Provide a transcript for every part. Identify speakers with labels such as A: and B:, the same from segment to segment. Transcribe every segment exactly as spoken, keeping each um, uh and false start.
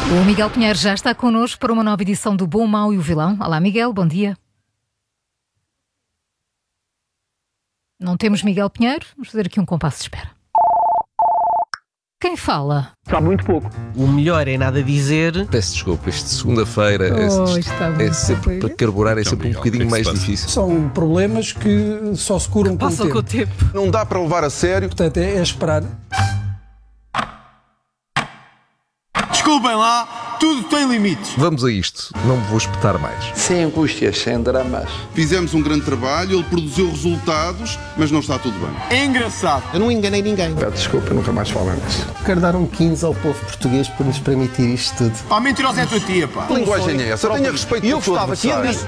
A: O Miguel Pinheiro já está connosco para uma nova edição do Bom, o Mau e o Vilão. Olá, Miguel, bom dia. Não temos Miguel Pinheiro? Vamos fazer aqui um compasso de espera. Quem fala?
B: Sabe muito pouco.
C: O melhor é nada dizer.
D: Peço desculpa, isto de segunda-feira
A: Oh,
D: é,
A: está
D: é sempre para carburar, é sempre um bocadinho mais difícil.
E: São problemas que só se curam com o
C: Passam com o
E: tempo.
C: tempo.
D: Não dá para levar a sério.
E: Portanto, é, é esperar.
B: Desculpem lá, tudo tem limites.
D: Vamos a isto, não me vou espetar mais.
F: Sem angústias, sem dramas.
G: Fizemos um grande trabalho, ele produziu resultados, mas não está tudo bem.
B: É engraçado.
C: Eu não enganei ninguém.
F: Peço desculpa, nunca mais falo nisso.
H: Quero dar um quinze ao povo português por nos permitir isto tudo.
B: Pá, mentirosa é a tua tia, pá.
G: Que linguagem é essa? Tenha respeito
B: Eu
G: por todo
B: gostava que ele
G: adversário.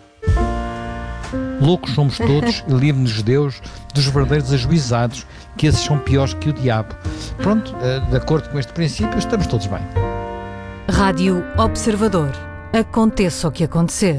B: disse.
I: Loucos somos todos e livre-nos Deus dos verdadeiros ajuizados, que esses são piores que o diabo. Pronto, de acordo com este princípio, estamos todos bem.
A: Rádio Observador. Aconteça o que acontecer.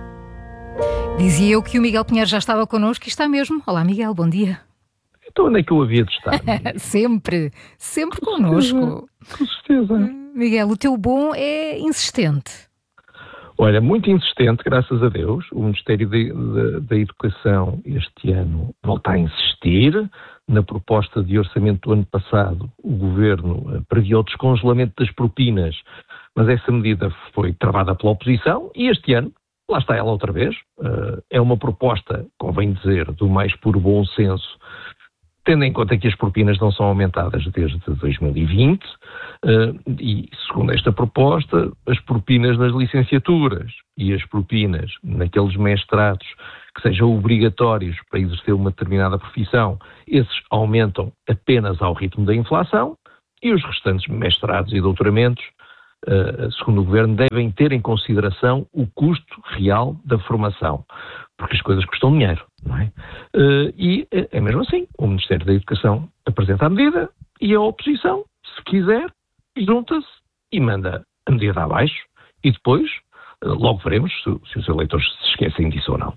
A: Dizia eu que o Miguel Pinheiro já estava connosco e está mesmo. Olá, Miguel, bom dia.
B: Então onde é que eu havia de estar?
A: sempre, sempre connosco.
B: Com certeza.
A: Miguel, o teu bom é insistente.
B: Olha, muito insistente, graças a Deus. O Ministério de- de- da Educação este ano volta a insistir. Na proposta de orçamento do ano passado, o Governo eh, previa o descongelamento das propinas, mas essa medida foi travada pela oposição e este ano, lá está ela outra vez. Eh, é uma proposta, convém dizer, do mais puro bom senso, tendo em conta que as propinas não são aumentadas desde dois mil e vinte, eh, e segundo esta proposta, as propinas nas licenciaturas e as propinas naqueles mestrados que sejam obrigatórios para exercer uma determinada profissão, esses aumentam apenas ao ritmo da inflação e os restantes mestrados e doutoramentos, eh, segundo o Governo, devem ter em consideração o custo real da formação, porque as coisas custam dinheiro, não é? Eh, e é é mesmo assim, o Ministério da Educação apresenta a medida e a oposição, se quiser, junta-se e manda a medida abaixo e depois eh, logo veremos se, se os eleitores se esquecem disso ou não.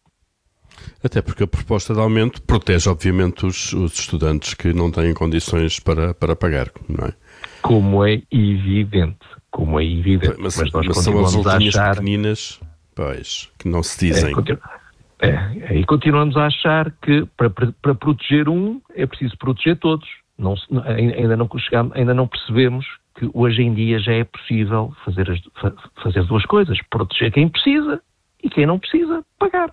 J: Até porque a proposta de aumento protege, obviamente, os, os estudantes que não têm condições para, para pagar, não é?
B: Como é evidente, como é evidente,
J: Mas,
B: mas nós
J: mas são as
B: continuamos a
J: letrinhas
B: achar...
J: pequeninas, pois, que não se dizem.
B: É, continu... é, e continuamos a achar que para, para, para proteger um é preciso proteger todos. Não, se- não- ainda, não chegamos, ainda não percebemos que hoje em dia já é possível fazer, as, fa- fazer duas coisas. Proteger quem precisa e quem não precisa pagar.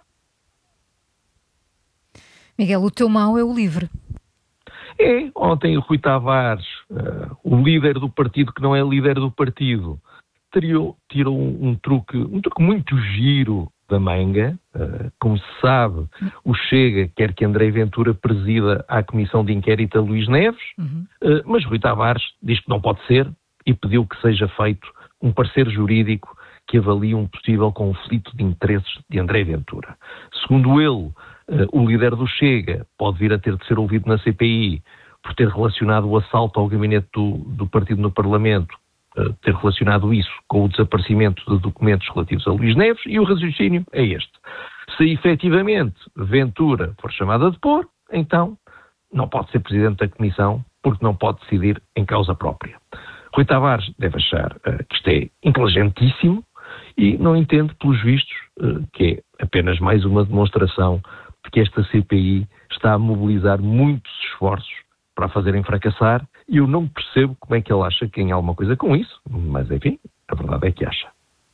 A: Miguel, o teu mau é o livre.
B: É, ontem o Rui Tavares, eh, o líder do partido que não é líder do partido, tirou, tirou um, um truque, um truque muito giro da manga. Uh, como se sabe, o Chega quer que André Ventura presida a comissão de inquérito a Luís Neves,
A: Uhum.
B: uh, mas Rui Tavares diz que não pode ser e pediu que seja feito um parecer jurídico que avalie um possível conflito de interesses de André Ventura. Segundo ele, Uh, o líder do Chega pode vir a ter de ser ouvido na C P I por ter relacionado o assalto ao gabinete do, do partido no Parlamento, uh, ter relacionado isso com o desaparecimento de documentos relativos a Luís Neves, e o raciocínio é este. Se efetivamente Ventura for chamado a depor, então não pode ser presidente da Comissão porque não pode decidir em causa própria. Rui Tavares deve achar uh, que isto é inteligentíssimo e não entende, pelos vistos, uh, que é apenas mais uma demonstração que esta C P I está a mobilizar muitos esforços para a fazerem fracassar, e eu não percebo como é que ele acha que ganha alguma coisa com isso, mas enfim, a verdade é que acha.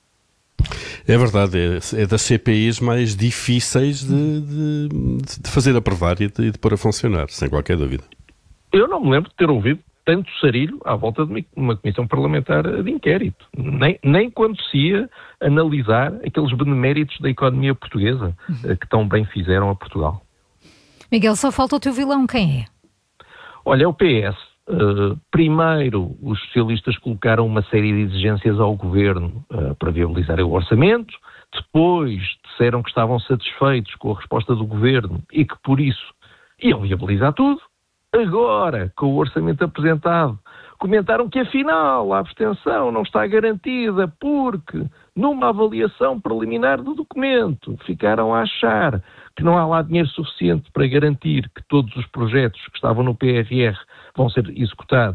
J: É verdade, é, é das C P Is mais difíceis de, de, de fazer aprovar e de, de pôr a funcionar, sem qualquer dúvida.
B: Eu não me lembro de ter ouvido tanto sarilho à volta de uma comissão parlamentar de inquérito, nem, nem quando se ia analisar aqueles beneméritos da economia portuguesa eh, que tão bem fizeram a Portugal.
A: Miguel, só falta o teu vilão, quem é?
B: Olha, é o P S. Uh, primeiro, os socialistas colocaram uma série de exigências ao governo uh, para viabilizar o orçamento. Depois, disseram que estavam satisfeitos com a resposta do governo e que, por isso, iam viabilizar tudo. Agora, com o orçamento apresentado, comentaram que, afinal, a abstenção não está garantida porque, numa avaliação preliminar do documento, ficaram a achar que não há lá dinheiro suficiente para garantir que todos os projetos que estavam no P R R vão ser executados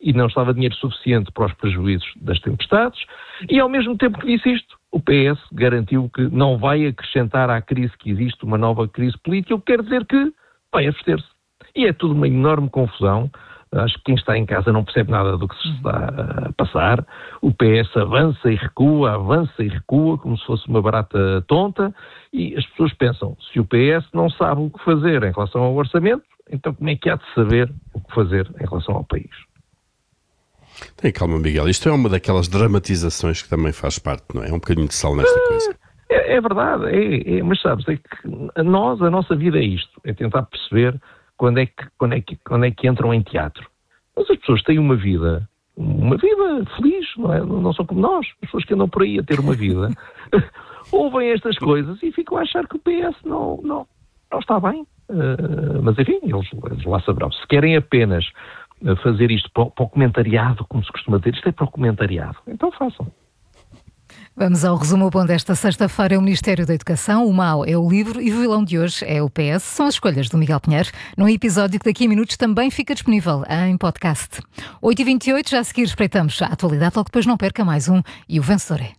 B: e não estava dinheiro suficiente para os prejuízos das tempestades, e ao mesmo tempo que disse isto, o P S garantiu que não vai acrescentar à crise que existe uma nova crise política, o que quer dizer que vai abster-se. E é tudo uma enorme confusão. Acho que quem está em casa não percebe nada do que se está a passar. O P S avança e recua, avança e recua, como se fosse uma barata tonta, e as pessoas pensam, se o P S não sabe o que fazer em relação ao orçamento, então como é que há de saber o que fazer em relação ao país?
J: Tem calma, Miguel. Isto é uma daquelas dramatizações que também faz parte, não é? É um bocadinho de sal nesta coisa.
B: É, é verdade, é, é, mas sabes, é que a nós, a nossa vida é isto, é tentar perceber quando é que, quando é que, quando é que entram em teatro. Mas as pessoas têm uma vida, uma vida feliz, não é? Não são como nós, as pessoas que andam por aí a ter uma vida, ouvem estas coisas e ficam a achar que o P S não, não, não está bem. Uh, mas enfim, eles, eles lá saberão. Se querem apenas fazer isto para, para o comentariado, como se costuma dizer, isto é para o comentariado, então façam.
A: Vamos ao resumo bom desta sexta-feira. É o Ministério da Educação, o mau é o livro e o vilão de hoje é o P S. São as escolhas do Miguel Pinheiro, num episódio que daqui a minutos também fica disponível em podcast. oito e vinte e oito, já a seguir espreitamos a atualidade, logo depois não perca mais um e o vencedor é...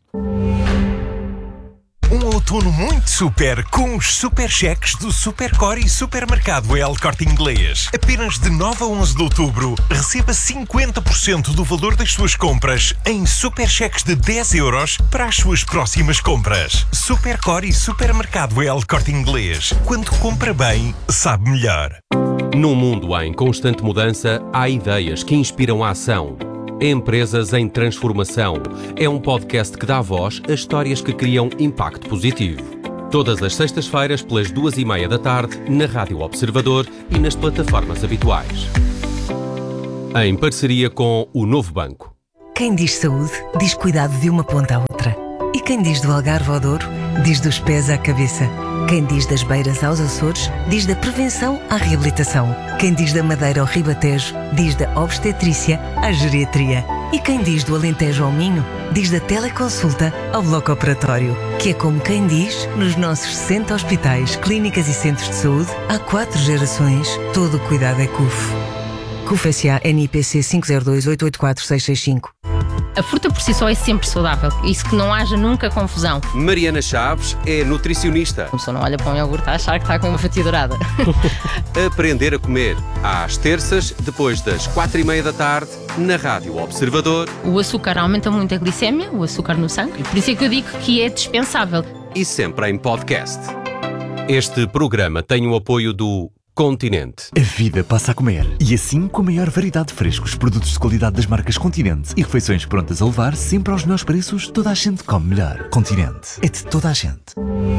K: Um outono muito super com os super cheques do Supercore e Supermercado El Corte Inglês. Apenas de nove a onze de outubro, receba cinquenta por cento do valor das suas compras em super cheques de dez euros para as suas próximas compras. Supercore e Supermercado El Corte Inglês. Quando compra bem, sabe melhor.
L: Num mundo em constante mudança, há ideias que inspiram a ação. Empresas em Transformação é um podcast que dá voz a histórias que criam impacto positivo. Todas as sextas-feiras, pelas duas e meia da tarde, na Rádio Observador e nas plataformas habituais. Em parceria com o Novo Banco.
M: Quem diz saúde, diz cuidado de uma ponta à outra. E quem diz do Algarve ao Douro, diz dos pés à cabeça. Quem diz das Beiras aos Açores, diz da prevenção à reabilitação. Quem diz da Madeira ao Ribatejo, diz da obstetrícia à geriatria. E quem diz do Alentejo ao Minho, diz da teleconsulta ao bloco operatório. Que é como quem diz, nos nossos sessenta hospitais, clínicas e centros de saúde, há quatro gerações, todo o cuidado é C U F. C U F S A N I P C cinco zero dois oito oito quatro seis seis cinco.
N: A fruta por si só é sempre saudável, isso que não haja nunca confusão.
L: Mariana Chaves é nutricionista.
N: A pessoa não olha para um iogurte a achar que está com uma fatia dourada.
L: Aprender a comer, às terças, depois das quatro e meia da tarde, na Rádio Observador.
N: O açúcar aumenta muito a glicémia, o açúcar no sangue, por isso é que eu digo que é dispensável.
L: E sempre em podcast. Este programa tem o apoio do Continente.
O: A vida passa a comer. E assim, com a maior variedade de frescos, produtos de qualidade das marcas Continente e refeições prontas a levar sempre aos melhores preços, toda a gente come melhor. Continente. É de toda a gente.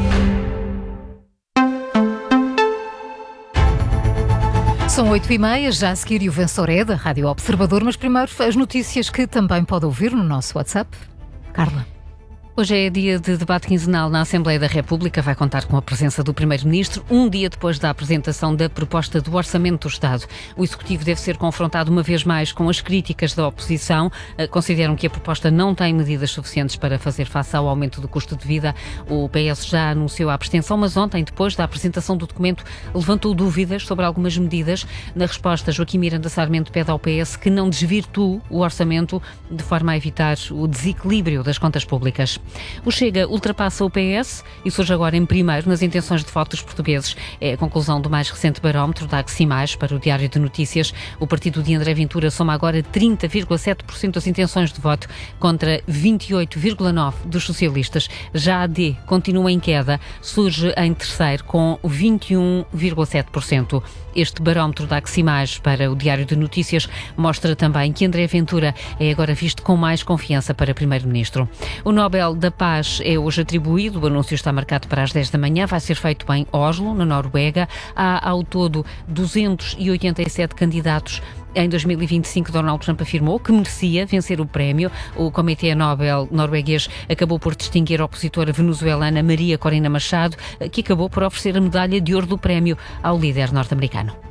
A: São oito e meia, já a seguir o vencedor é da Rádio Observador, mas primeiro as notícias que também pode ouvir no nosso WhatsApp. Carla.
P: Hoje é dia de debate quinzenal na Assembleia da República. Vai contar com a presença do Primeiro-Ministro, um dia depois da apresentação da proposta do Orçamento do Estado. O Executivo deve ser confrontado uma vez mais com as críticas da oposição. Consideram que a proposta não tem medidas suficientes para fazer face ao aumento do custo de vida. O P S já anunciou a abstenção, mas ontem, depois da apresentação do documento, levantou dúvidas sobre algumas medidas. Na resposta, Joaquim Miranda Sarmento pede ao P S que não desvirtue o orçamento de forma a evitar o desequilíbrio das contas públicas. O Chega ultrapassa o P S e surge agora em primeiro nas intenções de voto dos portugueses. É a conclusão do mais recente barómetro da Aximais para o Diário de Notícias. O partido de André Ventura soma agora trinta vírgula sete por cento das intenções de voto contra vinte e oito vírgula nove por cento dos socialistas. Já a D continua em queda, surge em terceiro com vinte e um vírgula sete por cento. Este barómetro da Aximais para o Diário de Notícias mostra também que André Ventura é agora visto com mais confiança para Primeiro-Ministro. O Nobel da Paz é hoje atribuído, o anúncio está marcado para as dez da manhã, vai ser feito em Oslo, na Noruega. Há ao todo duzentos e oitenta e sete candidatos. Em dois mil e vinte e cinco, Donald Trump afirmou que merecia vencer o prémio. O Comitê Nobel norueguês acabou por distinguir a opositora venezuelana Maria Corina Machado, que acabou por oferecer a medalha de ouro do prémio ao líder norte-americano.